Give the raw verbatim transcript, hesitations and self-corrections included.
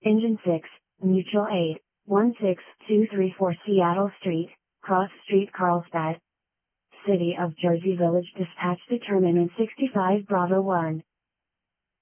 Engine six, Mutual Aid, one six two three four Seattle Street, Cross Street, Carlsbad. City of Jersey Village Dispatch Determinant sixty-five Bravo one.